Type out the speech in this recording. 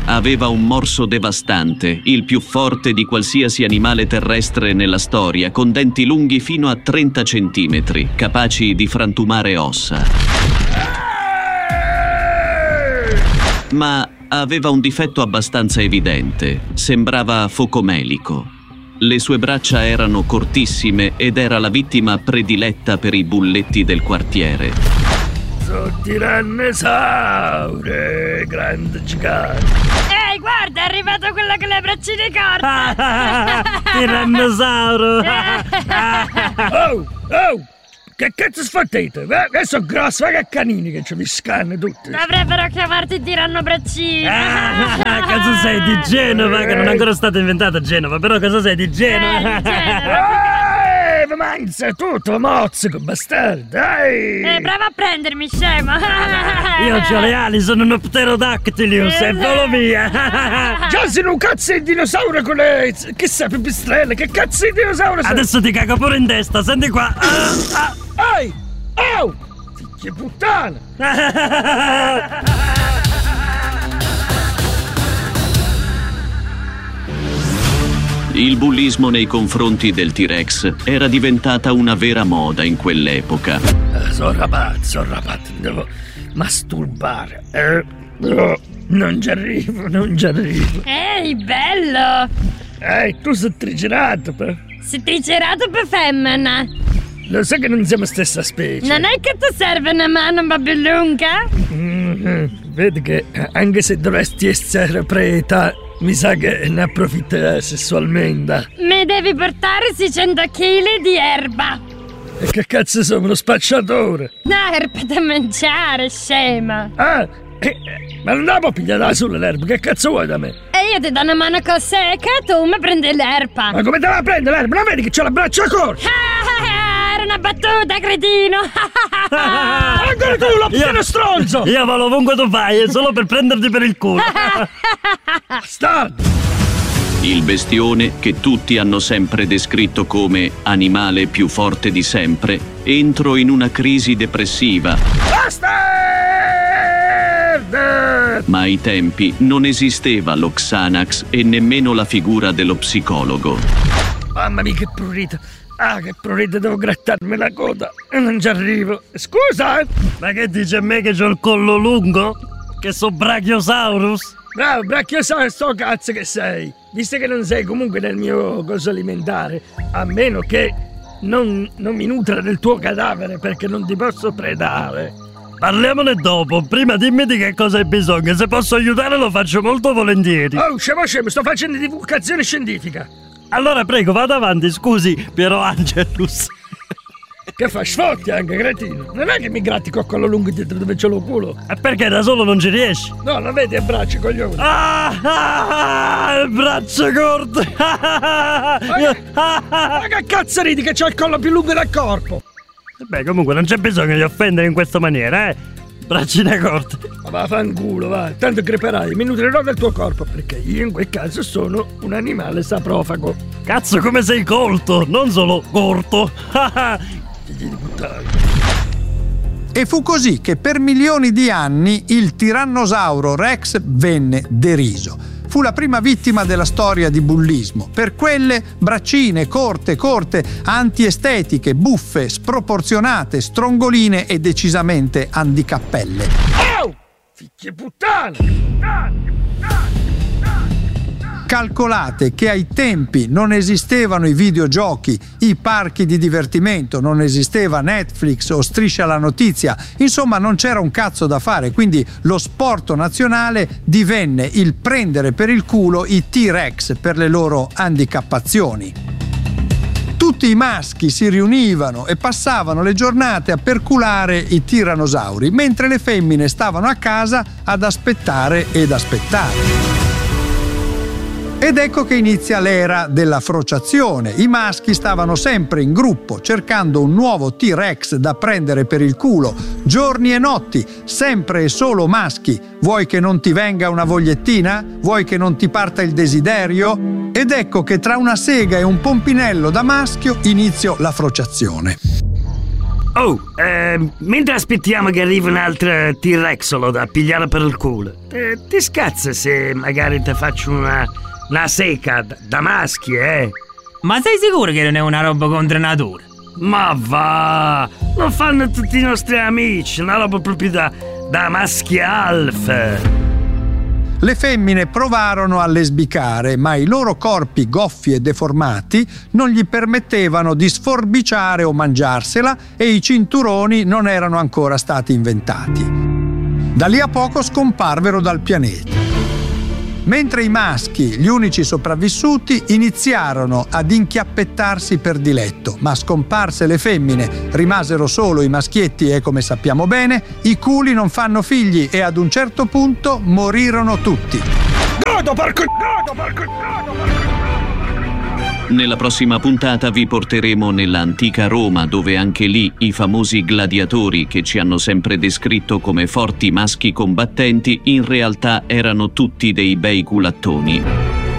Aveva un morso devastante, il più forte di qualsiasi animale terrestre nella storia, con denti lunghi fino a 30 centimetri, capaci di frantumare ossa. Ma aveva un difetto abbastanza evidente: sembrava focomelico. Le sue braccia erano cortissime ed era la vittima prediletta per i bulletti del quartiere. Sono tirannosauri, grande gigante. Ehi, guarda, è arrivato quello con le braccine corte. Tirannosauro. Oh, che cazzo sfottete? Che sono grosso, ma che canini che ci mi scanno tutti. Dovrebbero chiamarti tirannobraccino. Cosa sei di Genova? Che non è ancora stata inventata Genova, però cosa sei di Genova? Manza tutto, mozzico, bastardo, dai! Prova a prendermi, scemo! Io c'ho le ali, sono uno pterodactylius, e volo via! Già sei un cazzo di dinosauro con le... che sei, pipistrelle, che cazzo di dinosauro sei? Adesso ti cago pure in testa, senti qua! Ehi! Oh! Figlia puttana! Il bullismo nei confronti del T-Rex era diventata una vera moda in quell'epoca. Sono rapato, devo masturbare. Non ci arrivo. Ehi, bello! Tu sei triceratopo? Sei triceratopo femmina? Lo sai che non siamo stessa specie. Non è che ti serve una mano un po' più lunga? Vedi che anche se dovresti essere preta, mi sa che ne approfitta sessualmente. Mi devi portare 600 kg di erba. E che cazzo sono, uno spacciatore? No, erba da mangiare, scema. Ma non la può pigliare sulla l'erba, che cazzo vuoi da me? E io ti do una mano secca e tu mi prendi l'erba. Ma come te la prende l'erba? Non vedi che c'ho la braccia corta? Era una battuta, cretino. Ancora tu, lo pieno stronzo! Io vado ovunque tu vai, è solo per prenderti per il culo. Bastardo! Il bestione, che tutti hanno sempre descritto come animale più forte di sempre, entrò in una crisi depressiva. Bastardo! Ma ai tempi non esisteva lo Xanax e nemmeno la figura dello psicologo. Mamma mia, che prurito! Che prurito, devo grattarmi la coda e non ci arrivo. Scusa! Ma che dice a me che c'ho il collo lungo? Che so Brachiosaurus? Bravo, Brachiosaurus, sto cazzo che sei! Visto che non sei comunque nel mio coso alimentare, a meno che non mi nutra del tuo cadavere, perché non ti posso predare. Parliamone dopo, prima dimmi di che cosa hai bisogno, se posso aiutare lo faccio molto volentieri. Oh, scemo, sto facendo divulgazione scientifica. Allora prego, vada avanti, scusi, Piero Angelus. Che fa, sfotti anche, cretino? Non è che mi gratti col collo lungo dietro dove c'ho lo culo? E perché da solo non ci riesci? No, non vedi il braccio, coglione. Il braccio corto. Ma che cazzo ridi che c'ho il collo più lungo del corpo? Beh, comunque non c'è bisogno di offendere in questa maniera, Braccine corte. Ma vaffanculo, va. Tanto creperai, mi nutrirò del tuo corpo, perché io in quel caso sono un animale saprofago. Cazzo, come sei colto, non solo corto. Figli di puttana. E fu così che per milioni di anni il tirannosauro Rex venne deriso. Fu la prima vittima della storia di bullismo. Per quelle braccine corte, antiestetiche, buffe, sproporzionate, strongoline e decisamente handicappelle. Oh! Figlie puttane! Calcolate che ai tempi non esistevano i videogiochi, i parchi di divertimento, non esisteva Netflix o Striscia la notizia, insomma non c'era un cazzo da fare, quindi lo sport nazionale divenne il prendere per il culo i T-Rex per le loro handicappazioni. Tutti i maschi si riunivano e passavano le giornate a perculare i tirannosauri, mentre le femmine stavano a casa ad aspettare ed aspettare. Ed ecco che inizia l'era della frociazione. I maschi stavano sempre in gruppo, cercando un nuovo T-Rex da prendere per il culo, giorni e notti, sempre e solo maschi. Vuoi che non ti venga una vogliettina? Vuoi che non ti parta il desiderio? Ed ecco che tra una sega e un pompinello da maschio iniziò la frociazione. Oh, mentre aspettiamo che arrivi un'altra T-Rexolo da pigliare per il culo, ti scazza se magari ti faccio una seca da maschi, Ma sei sicuro che non è una roba contro natura? Ma va, lo fanno tutti i nostri amici, una roba proprio da maschi alfa. Le femmine provarono a lesbicare, ma i loro corpi goffi e deformati non gli permettevano di sforbiciare o mangiarsela e i cinturoni non erano ancora stati inventati. Da lì a poco scomparvero dal pianeta. Mentre i maschi, gli unici sopravvissuti, iniziarono ad inchiappettarsi per diletto, ma scomparse le femmine, rimasero solo i maschietti e, come sappiamo bene, i culi non fanno figli e ad un certo punto morirono tutti. Nella prossima puntata vi porteremo nell'antica Roma, dove anche lì i famosi gladiatori che ci hanno sempre descritto come forti maschi combattenti in realtà erano tutti dei bei culattoni.